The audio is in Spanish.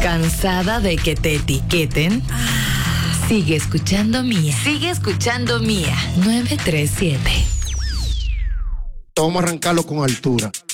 ¿Cansada de que te etiqueten? Sigue escuchando Mía. Sigue escuchando Mía. 937. Vamos a arrancarlo con altura.